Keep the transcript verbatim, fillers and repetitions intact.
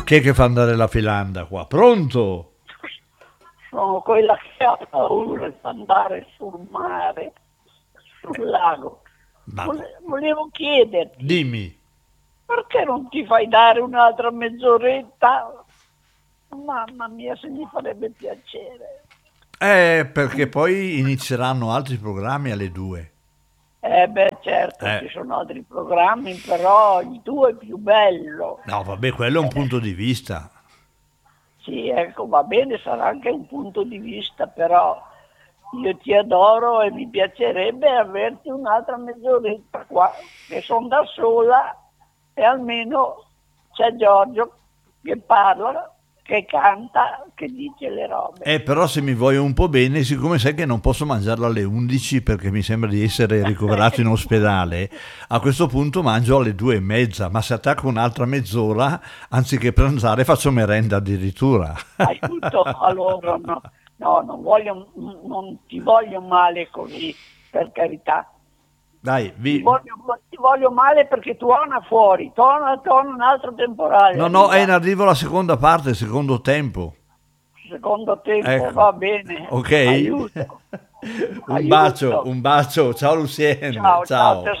chi è che fa andare la filanda qua? Pronto? Sono quella che ha paura di andare sul mare, sul lago. Ma- Vole- Volevo chiederti, Dimmi. perché non ti fai dare un'altra mezz'oretta? Mamma mia, se mi farebbe piacere. Eh, perché poi inizieranno altri programmi alle due. Eh beh, certo, Eh. ci sono altri programmi, però il tuo è più bello. No, vabbè, quello è un punto di vista. Sì, ecco, va bene, sarà anche un punto di vista, però io ti adoro e mi piacerebbe averti un'altra mezz'oretta qua, che sono da sola e almeno c'è Giorgio che parla, che canta, che dice le robe. Eh, però se mi vuoi un po' bene, siccome sai che non posso mangiarlo alle undici perché mi sembra di essere ricoverato in ospedale, a questo punto mangio alle due e mezza, ma se attacco un'altra mezz'ora, anziché pranzare faccio merenda addirittura. Aiuto, allora no, no, non, voglio, non ti voglio male così, per carità. Dai, Ti vi... voglio, ti voglio male perché tuona fuori, tuona, tuona un altro temporale. No, no, è in arriva. arrivo la seconda parte, il secondo tempo. Secondo tempo, Ecco. va bene. Ok? Aiuto. Un Aiuto. bacio, un bacio. Ciao Lucien, Ciao, ciao, ciao. tesoro.